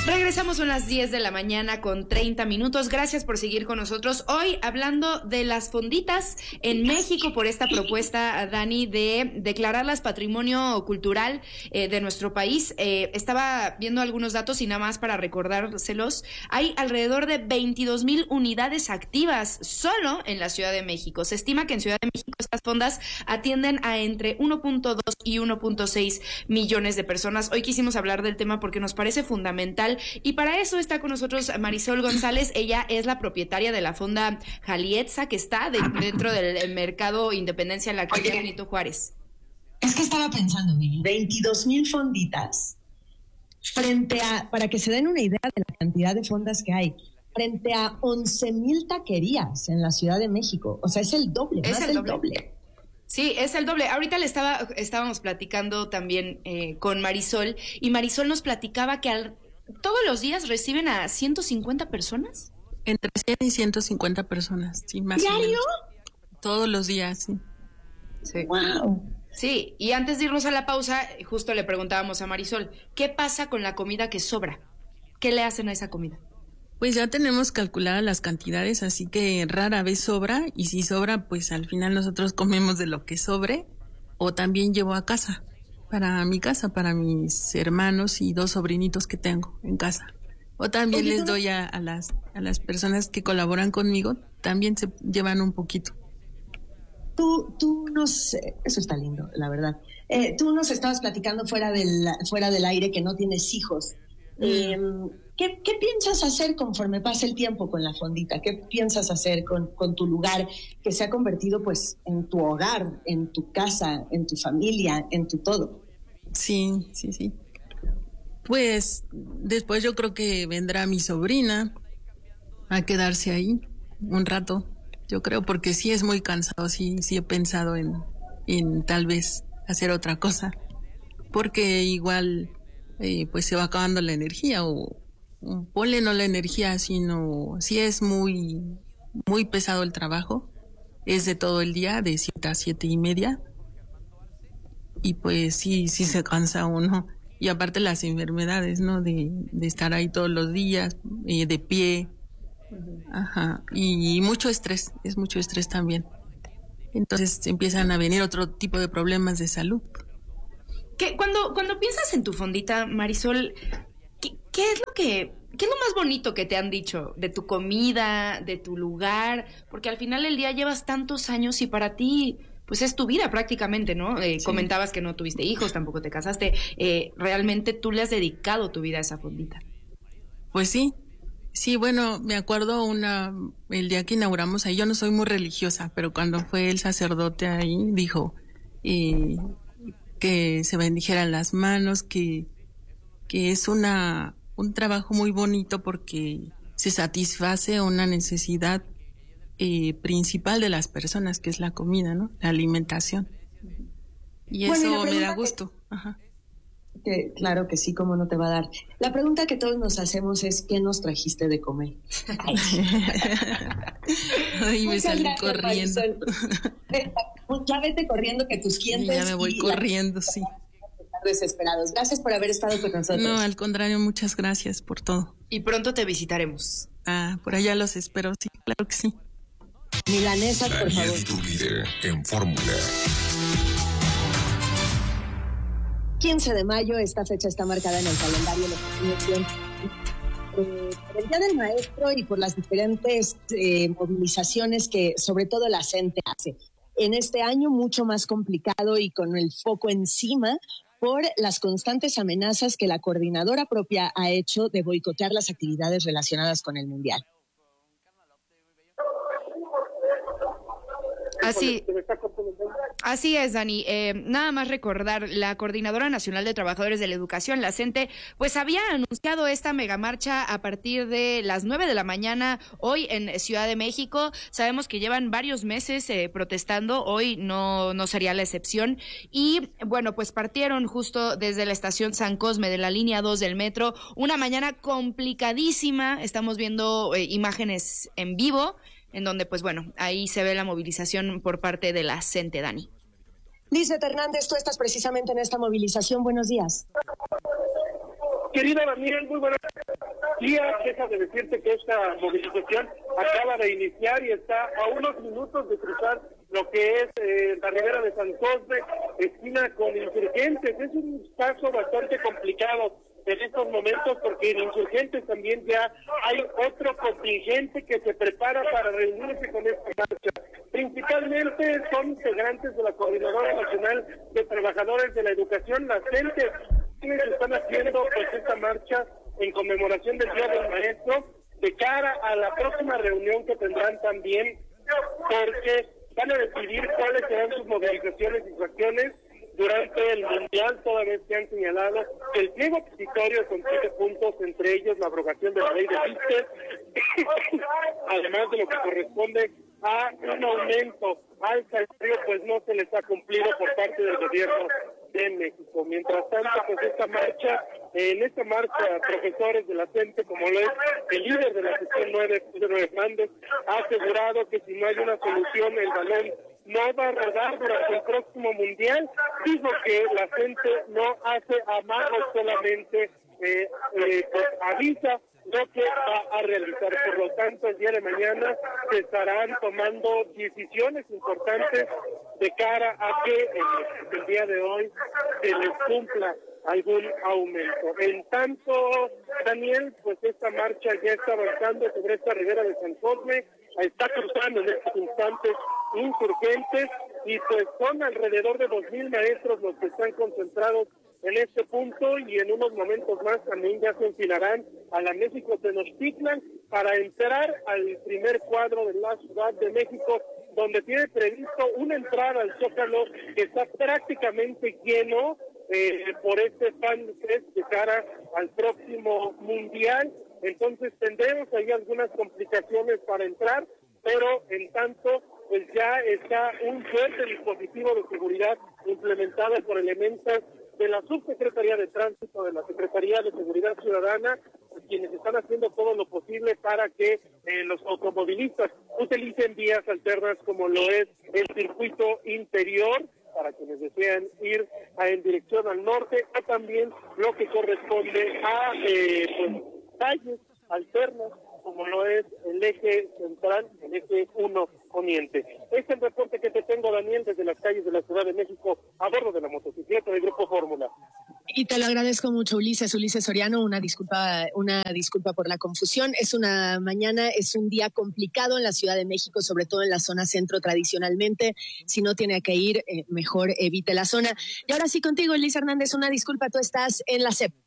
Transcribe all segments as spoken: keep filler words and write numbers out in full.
Regresamos a las diez de la mañana con treinta minutos. Gracias por seguir con nosotros. Hoy hablando de las fonditas en México por esta propuesta, Dani, de declararlas patrimonio cultural eh, de nuestro país. Eh, estaba viendo algunos datos y nada más para recordárselos. Hay alrededor de veintidós mil unidades activas solo en la Ciudad de México. Se estima que en Ciudad de México estas fondas atienden a entre uno punto dos y uno punto seis millones de personas. Hoy quisimos hablar del tema porque nos parece fundamental. Y para eso está con nosotros Marisol González. Ella es la propietaria de la fonda Jalietza, que está de, dentro del mercado Independencia en la calle Oye, Benito Juárez. Es que estaba pensando, Vivi, veintidós mil fonditas frente a, para que se den una idea de la cantidad de fondas que hay, frente a once mil taquerías en la Ciudad de México. O sea, es el doble, es más el del doble. doble. Sí, es el doble. Ahorita le estaba, estábamos platicando también eh, con Marisol, y Marisol nos platicaba que al ¿todos los días reciben a ciento cincuenta personas? Entre cien y ciento cincuenta personas, sí, más ¿Diario? o menos. Todos los días, sí. Sí. Wow. Sí, y antes de irnos a la pausa, justo le preguntábamos a Marisol, ¿qué pasa con la comida que sobra? ¿Qué le hacen a esa comida? Pues ya tenemos calculadas las cantidades, así que rara vez sobra, y si sobra, pues al final nosotros comemos de lo que sobre, o también llevo a casa. Para mi casa, para mis hermanos y dos sobrinitos que tengo en casa. O también Oye, les ¿tú? doy a, a las a las personas que colaboran conmigo, también se llevan un poquito. Tú, tú nos, eso está lindo, la verdad. Eh, tú nos estabas platicando fuera del, fuera del aire que no tienes hijos. Mm. Eh, ¿qué, ¿Qué piensas hacer conforme pasa el tiempo con la fondita? ¿Qué piensas hacer con, con tu lugar que se ha convertido pues en tu hogar, en tu casa, en tu familia, en tu todo? Sí, sí, sí. Pues después yo creo que vendrá mi sobrina a quedarse ahí un rato, yo creo, porque sí es muy cansado, sí, sí he pensado en, en tal vez hacer otra cosa, porque igual eh, pues se va acabando la energía, o, o ponle no la energía, sino sí es muy, muy pesado el trabajo, es de todo el día, de siete a siete y media, y pues sí, sí se cansa uno. Y aparte las enfermedades, ¿no? De, de estar ahí todos los días, eh, de pie. Uh-huh. Ajá. Y, y mucho estrés, es mucho estrés también. Entonces empiezan a venir otro tipo de problemas de salud. ¿Qué, cuando, cuando piensas en tu fondita, Marisol, ¿qué, qué es lo que, qué es lo más bonito que te han dicho de tu comida, de tu lugar? Porque al final del día llevas tantos años y para ti pues es tu vida prácticamente, ¿no? Eh, sí. Comentabas que no tuviste hijos, tampoco te casaste. Eh, realmente tú le has dedicado tu vida a esa fondita. Pues sí, sí, bueno, me acuerdo una el día que inauguramos ahí, yo no soy muy religiosa, pero cuando fue el sacerdote ahí, dijo eh, que se bendijeran las manos, que, que es una un trabajo muy bonito porque se satisface una necesidad Eh, principal de las personas, que es la comida, ¿no? La alimentación. Y bueno, eso y me da gusto. Que, Ajá. Que, claro que sí, cómo no te va a dar. La pregunta que todos nos hacemos es, ¿qué nos trajiste de comer? Ay, Ay me salí corriendo. Ya vete corriendo que tus clientes... Ya me voy corriendo, la... sí. Desesperados. Gracias por haber estado con nosotros. No, al contrario, muchas gracias por todo. Y pronto te visitaremos. Ah, por allá los espero, sí, claro que sí. Milanesas, por favor. Tu líder en fórmula. quince de mayo, esta fecha está marcada en el calendario de la eh, por el Día del Maestro y por las diferentes eh, movilizaciones que sobre todo la CENTE hace. En este año mucho más complicado y con el foco encima por las constantes amenazas que la coordinadora propia ha hecho de boicotear las actividades relacionadas con el Mundial. Así, así es, Dani. Eh, nada más recordar, la Coordinadora Nacional de Trabajadores de la Educación, la CENTE, pues había anunciado esta megamarcha a partir de las nueve de la mañana hoy en Ciudad de México. Sabemos que llevan varios meses eh, protestando, hoy no, no sería la excepción. Y bueno, pues partieron justo desde la estación San Cosme de la línea dos del metro. Una mañana complicadísima, estamos viendo eh, imágenes en vivo, en donde, pues bueno, ahí se ve la movilización por parte de la CENTE, Dani. Lizeth Hernández, tú estás precisamente en esta movilización. Buenos días. Querida Daniel, muy buenos días. Deja de decirte que esta movilización acaba de iniciar y está a unos minutos de cruzar lo que es eh, la ribera de San Cosme, esquina con Insurgentes. Es un paso bastante complicado en estos momentos porque en Insurgentes también ya hay otro contingente que se prepara para reunirse con esta marcha. Principalmente son integrantes de la Coordinadora Nacional de Trabajadores de la Educación, la CENTE, quienes están haciendo pues esta marcha en conmemoración del Día del Maestro de cara a la próxima reunión que tendrán también, porque van a decidir cuáles serán sus movilizaciones y sus acciones durante el Mundial, toda vez que han señalado que el pliego petitorio con siete puntos, entre ellos la abrogación de la ley de vistes, además de lo que corresponde a un aumento al salario, pues no se les ha cumplido por parte del gobierno de México. Mientras tanto, pues esta marcha, en esta marcha, profesores de la CENTE, como lo es el líder de la sección nueve, Pedro Hernández, ha asegurado que si no hay una solución, el balón no va a rodar durante el próximo Mundial. Dijo que la gente no hace amagos, solamente eh, eh, pues avisa lo que va a realizar. Por lo tanto, el día de mañana se estarán tomando decisiones importantes de cara a que eh, el día de hoy se les cumpla algún aumento. En tanto, Daniel, pues esta marcha ya está avanzando sobre esta ribera de San Cosme, está cruzando en estos instantes Insurgentes, y pues son alrededor de dos mil maestros los que están concentrados en este punto, y en unos momentos más también ya se enfilarán a la México Tenochtitlan para entrar al primer cuadro de la Ciudad de México, donde tiene previsto una entrada al Zócalo que está prácticamente lleno eh, por este fan fest de cara al próximo Mundial. Entonces tendremos ahí algunas complicaciones para entrar, pero en tanto pues ya está un fuerte dispositivo de seguridad implementado por elementos de la Subsecretaría de Tránsito, de la Secretaría de Seguridad Ciudadana, quienes están haciendo todo lo posible para que eh, los automovilistas utilicen vías alternas como lo es el circuito interior, para quienes desean ir a, en dirección al norte, o también lo que corresponde a eh, pues, calles alternas, como lo es el eje central, el eje uno poniente. Este es el reporte que te tengo, Daniel, desde las calles de la Ciudad de México, a bordo de la motocicleta del Grupo Fórmula. Y te lo agradezco mucho, Ulises, Ulises Soriano, una disculpa, una disculpa por la confusión. Es una mañana, es un día complicado en la Ciudad de México, sobre todo en la zona centro tradicionalmente. Si no tiene que ir, eh, mejor evite la zona. Y ahora sí contigo, Elisa Hernández, una disculpa, tú estás en la C E P.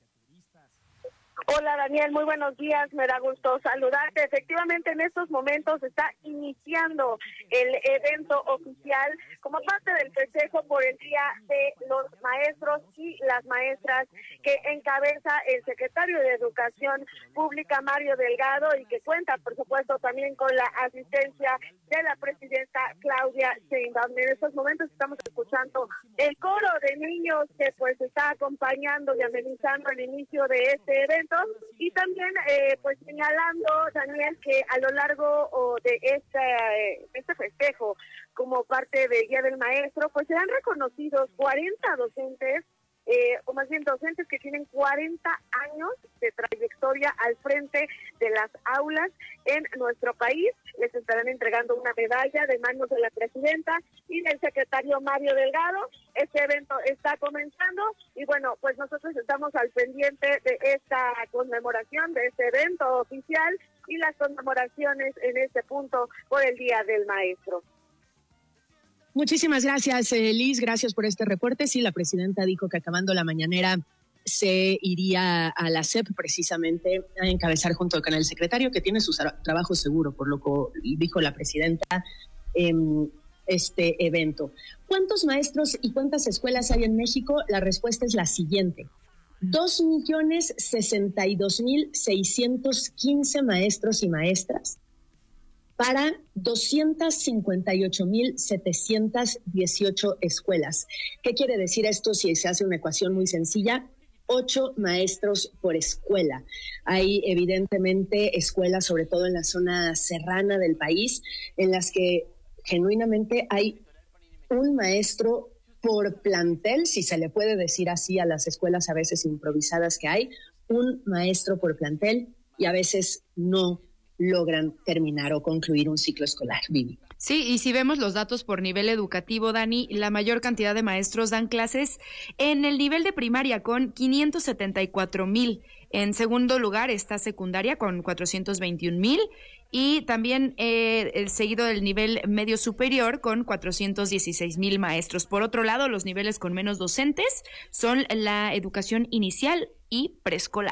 Hola Daniel, muy buenos días, me da gusto saludarte. Efectivamente, en estos momentos está iniciando el evento oficial como parte del festejo por el Día de los Maestros y las Maestras que encabeza el secretario de Educación Pública, Mario Delgado, y que cuenta, por supuesto, también con la asistencia de la presidenta Claudia Sheinbaum. En estos momentos estamos escuchando el coro de niños que pues está acompañando y amenizando el inicio de este evento. Y también eh, pues señalando, Daniel, que a lo largo oh, de este, eh, este festejo como parte del Día del Maestro, pues serán reconocidos cuarenta docentes, eh, o más bien docentes que tienen cuarenta años de trayectoria al frente de las aulas en nuestro país. Les estarán entregando una medalla de manos de la presidenta y del secretario Mario Delgado. Este evento está comenzando y bueno, pues nosotros estamos al pendiente de esta conmemoración, de este evento oficial y las conmemoraciones en este punto por el Día del Maestro. Muchísimas gracias, eh, Liz, gracias por este reporte. Sí, la presidenta dijo que acabando la mañanera se iría a la C E P precisamente a encabezar junto con el secretario, que tiene su trabajo seguro, por lo que dijo la presidenta, eh, este evento. ¿Cuántos maestros y cuántas escuelas hay en México? La respuesta es la siguiente. Dos millones sesenta y dos mil seiscientos quince maestros y maestras para doscientas cincuenta y ocho mil setecientas dieciocho escuelas. ¿Qué quiere decir esto si se hace una ecuación muy sencilla? Ocho maestros por escuela. Hay evidentemente escuelas, sobre todo en la zona serrana del país, en las que genuinamente hay un maestro por plantel, si se le puede decir así a las escuelas a veces improvisadas que hay, un maestro por plantel y a veces no logran terminar o concluir un ciclo escolar, Vivi. Sí, y si vemos los datos por nivel educativo, Dani, la mayor cantidad de maestros dan clases en el nivel de primaria con quinientos setenta y cuatro mil. En segundo lugar está secundaria con cuatrocientos veintiún mil y también eh, el seguido del nivel medio superior con cuatrocientos dieciséis mil maestros. Por otro lado, los niveles con menos docentes son la educación inicial y preescolar.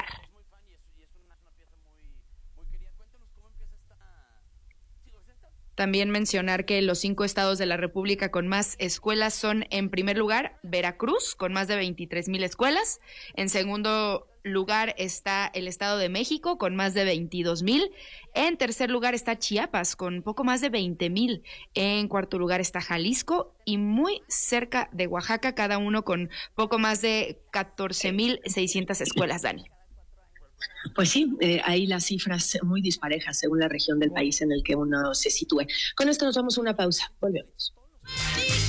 También mencionar que los cinco estados de la República con más escuelas son, en primer lugar, Veracruz, con más de veintitrés mil escuelas. En segundo lugar está el Estado de México, con más de veintidós mil. En tercer lugar está Chiapas, con poco más de veinte mil. En cuarto lugar está Jalisco y muy cerca de Oaxaca, cada uno con poco más de catorce mil seiscientas escuelas, Dani. Pues sí, eh, ahí las cifras muy disparejas según la región del país en el que uno se sitúe. Con esto nos vamos a una pausa. Volvemos.